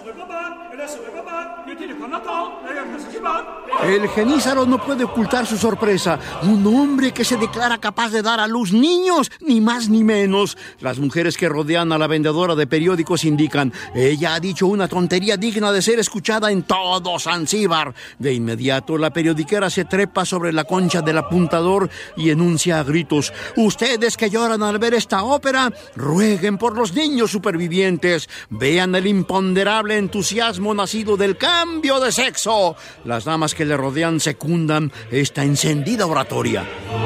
El genízaro no puede ocultar su sorpresa. Un hombre que se declara capaz de dar a luz niños, ni más ni menos. Las mujeres que rodean a la vendedora de periódicos indican: ella ha dicho una tontería digna de ser escuchada en todo Zanzíbar. De inmediato, la periodiquera se trepa sobre la concha del apuntador y enuncia a gritos: ustedes que lloran al ver esta ópera, rueguen por los niños supervivientes. Vean el imponderable entusiasmo nacido del cambio de sexo. Las damas que le rodean secundan esta encendida oratoria.